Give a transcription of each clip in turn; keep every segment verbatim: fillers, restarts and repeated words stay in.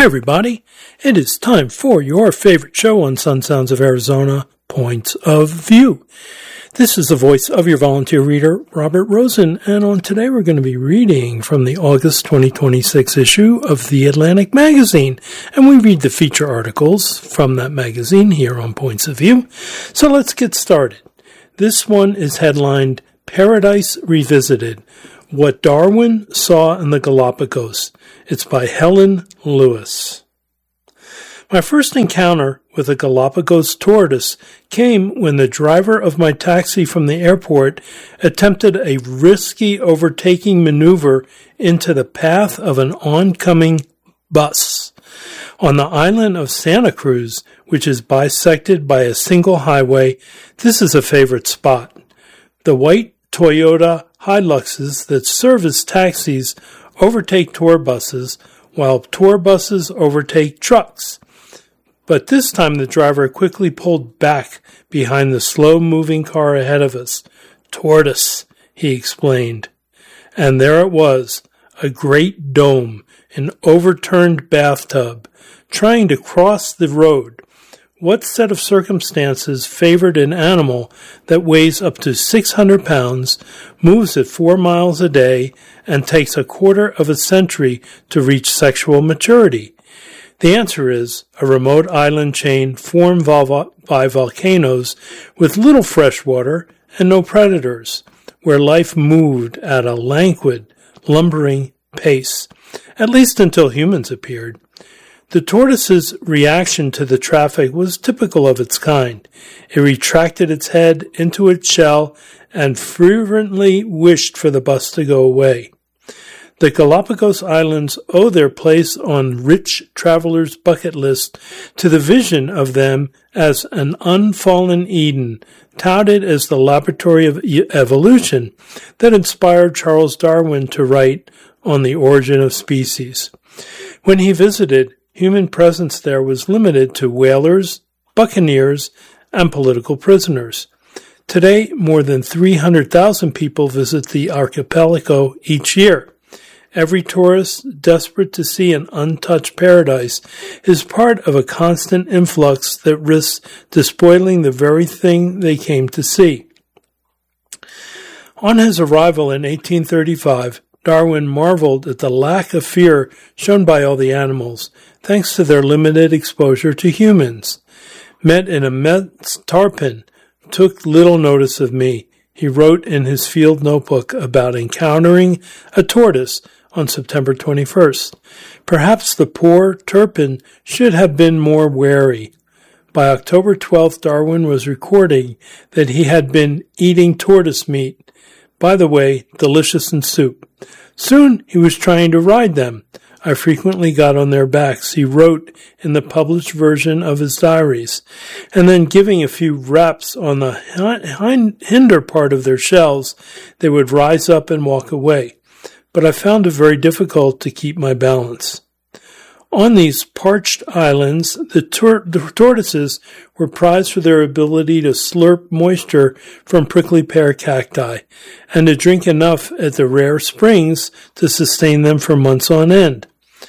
Hi, everybody. It is time for your favorite show on Sun Sounds of Arizona, Points of View. This is the voice of your volunteer reader, Robert Rosen, and on today we're going to be reading from the August twenty twenty-six issue of The Atlantic Magazine, and we read the feature articles from that magazine here on Points of View. So let's get started. This one is headlined, Paradise Revisited, What Darwin Saw in the Galapagos. It's by Helen Lewis. My first encounter with a Galapagos tortoise came when the driver of my taxi from the airport attempted a risky overtaking maneuver into the path of an oncoming bus. On the island of Santa Cruz, which is bisected by a single highway, this is a favorite spot. The white Toyota Hiluxes that serve as taxis overtake tour buses, while tour buses overtake trucks. But this time the driver quickly pulled back behind the slow-moving car ahead of us. Tortoise, he explained. And there it was, a great dome, an overturned bathtub, trying to cross the road. What set of circumstances favored an animal that weighs up to six hundred pounds, moves at four miles a day, and takes a quarter of a century to reach sexual maturity? The answer is a remote island chain formed by volcanoes with little fresh water and no predators, where life moved at a languid, lumbering pace, at least until humans appeared. The tortoise's reaction to the traffic was typical of its kind. It retracted its head into its shell and fervently wished for the bus to go away. The Galapagos Islands owe their place on rich travelers' bucket list to the vision of them as an unfallen Eden, touted as the laboratory of evolution that inspired Charles Darwin to write On the Origin of Species. When he visited, human presence there was limited to whalers, buccaneers, and political prisoners. Today, more than three hundred thousand people visit the archipelago each year. Every tourist, desperate to see an untouched paradise, is part of a constant influx that risks despoiling the very thing they came to see. On his arrival in eighteen thirty-five, Darwin marveled at the lack of fear shown by all the animals, thanks to their limited exposure to humans. Met an immense tarpon, took little notice of me. He wrote in his field notebook about encountering a tortoise on September twenty-first. Perhaps the poor tarpon should have been more wary. By October twelfth, Darwin was recording that he had been eating tortoise meat. By the way, delicious in soup. Soon he was trying to ride them. I frequently got on their backs, he wrote in the published version of his diaries, and then giving a few raps on the hind, hinder part of their shells, they would rise up and walk away. But I found it very difficult to keep my balance. On these parched islands, the, tor- the tortoises were prized for their ability to slurp moisture from prickly pear cacti and to drink enough at the rare springs to sustain them for months on end.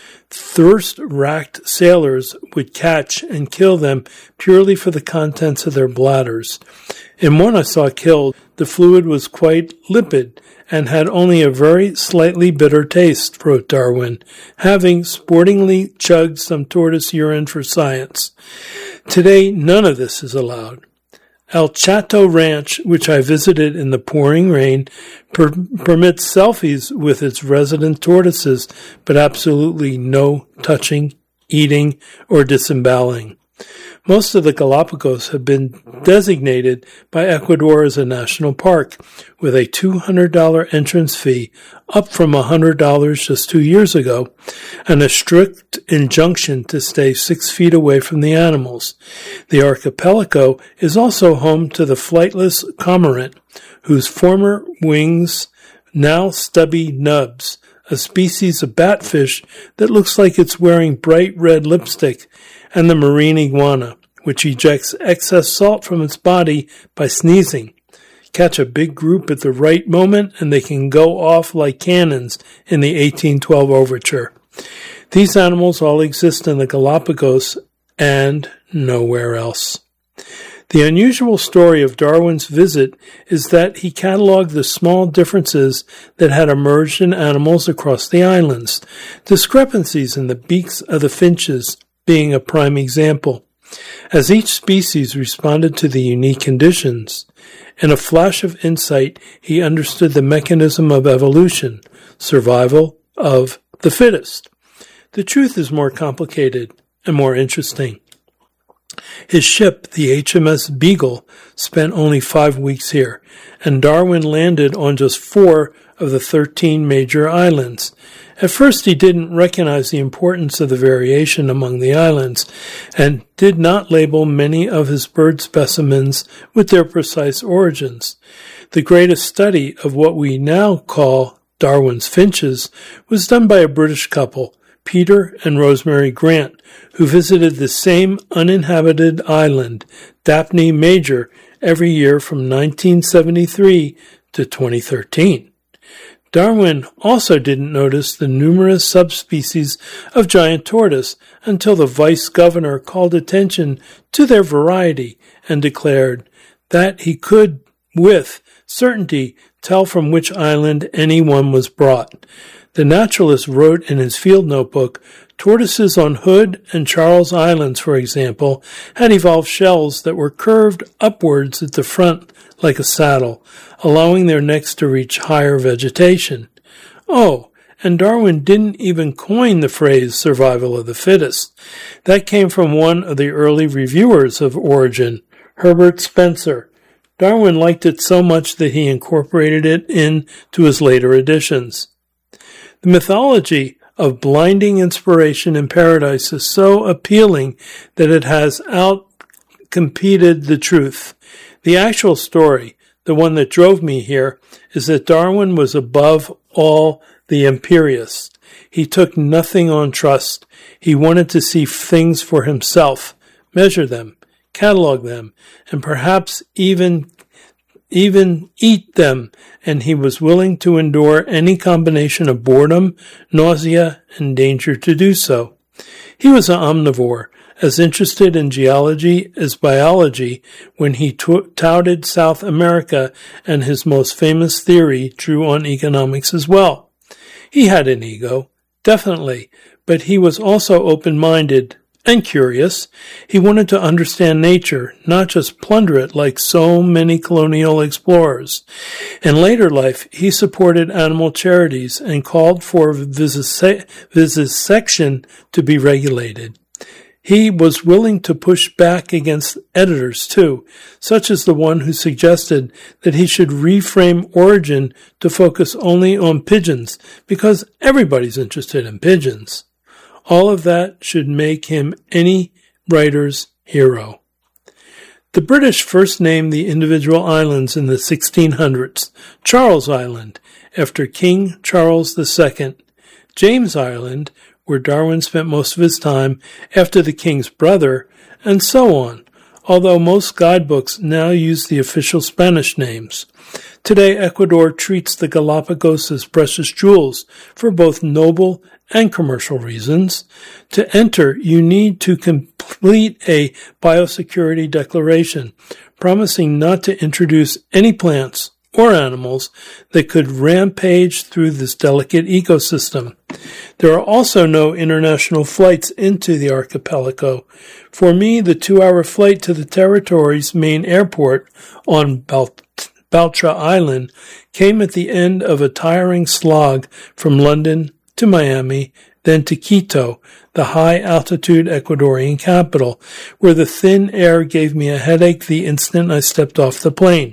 Thirst-racked sailors would catch and kill them purely for the contents of their bladders. In one I saw killed, the fluid was quite lipid and had only a very slightly bitter taste, wrote Darwin, having sportingly chugged some tortoise urine for science. Today, none of this is allowed. El Chato Ranch, which I visited in the pouring rain, per- permits selfies with its resident tortoises, but absolutely no touching, eating, or disemboweling. Most of the Galapagos have been designated by Ecuador as a national park, with a two hundred dollars entrance fee, up from one hundred dollars just two years ago, and a strict injunction to stay six feet away from the animals. The archipelago is also home to the flightless cormorant, whose former wings now stubby nubs, a species of batfish that looks like it's wearing bright red lipstick, and the marine iguana, which ejects excess salt from its body by sneezing. Catch a big group at the right moment and they can go off like cannons in the eighteen twelve overture. These animals all exist in the Galapagos and nowhere else. The unusual story of Darwin's visit is that he cataloged the small differences that had emerged in animals across the islands, discrepancies in the beaks of the finches being a prime example. As each species responded to the unique conditions, in a flash of insight, he understood the mechanism of evolution, survival of the fittest. The truth is more complicated and more interesting. His ship, the H M S Beagle, spent only five weeks here, and Darwin landed on just four of the thirteen major islands. At first he didn't recognize the importance of the variation among the islands, and did not label many of his bird specimens with their precise origins. The greatest study of what we now call Darwin's finches was done by a British couple, Peter and Rosemary Grant, who visited the same uninhabited island, Daphne Major, every year from nineteen seventy-three to twenty thirteen. Darwin also didn't notice the numerous subspecies of giant tortoise until the vice-governor called attention to their variety and declared that he could, with certainty, tell from which island any one was brought. The naturalist wrote in his field notebook, tortoises on Hood and Charles Islands, for example, had evolved shells that were curved upwards at the front like a saddle, allowing their necks to reach higher vegetation. Oh, and Darwin didn't even coin the phrase survival of the fittest. That came from one of the early reviewers of Origin, Herbert Spencer. Darwin liked it so much that he incorporated it into his later editions. The mythology of blinding inspiration in paradise is so appealing that it has outcompeted the truth. The actual story, the one that drove me here, is that Darwin was above all the empirist. He took nothing on trust. He wanted to see things for himself, measure them, catalog them, and perhaps even even eat them, and he was willing to endure any combination of boredom, nausea, and danger to do so. He was an omnivore, as interested in geology as biology when he t- touted South America, and his most famous theory drew on economics as well. He had an ego, definitely, but he was also open-minded and curious. He wanted to understand nature, not just plunder it like so many colonial explorers. In later life, he supported animal charities and called for vivisection to be regulated. He was willing to push back against editors, too, such as the one who suggested that he should reframe Origin to focus only on pigeons, because everybody's interested in pigeons. All of that should make him any writer's hero. The British first named the individual islands in the sixteen hundreds, Charles Island, after King Charles the Second, James Island, where Darwin spent most of his time, after the king's brother, and so on, although most guidebooks now use the official Spanish names. Today, Ecuador treats the Galapagos as precious jewels for both noble and commercial reasons. To enter, you need to complete a biosecurity declaration, promising not to introduce any plants or animals that could rampage through this delicate ecosystem. There are also no international flights into the archipelago. For me, the two-hour flight to the territory's main airport on Bal- Baltra Island came at the end of a tiring slog from London to Miami, then to Quito, the high-altitude Ecuadorian capital, where the thin air gave me a headache the instant I stepped off the plane.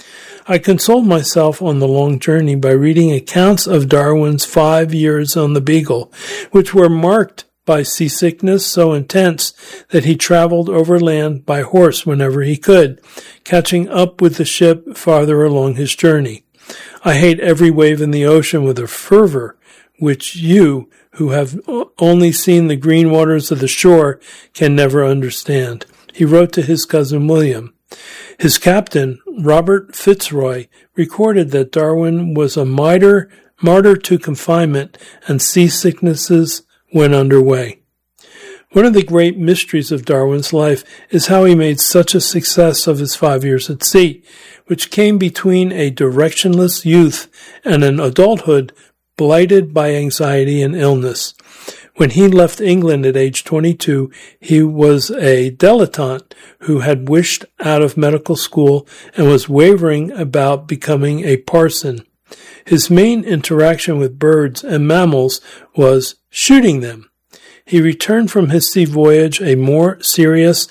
I consoled myself on the long journey by reading accounts of Darwin's five years on the Beagle, which were marked by seasickness so intense that he traveled overland by horse whenever he could, catching up with the ship farther along his journey. I hate every wave in the ocean with a fervor which you, who have only seen the green waters of the shore, can never understand, he wrote to his cousin William. His captain, Robert Fitzroy, recorded that Darwin was a martyr, martyr to confinement and seasicknesses went underway. One of the great mysteries of Darwin's life is how he made such a success of his five years at sea, which came between a directionless youth and an adulthood blighted by anxiety and illness. When he left England at age twenty-two, he was a dilettante who had wished out of medical school and was wavering about becoming a parson. His main interaction with birds and mammals was shooting them. He returned from his sea voyage a more serious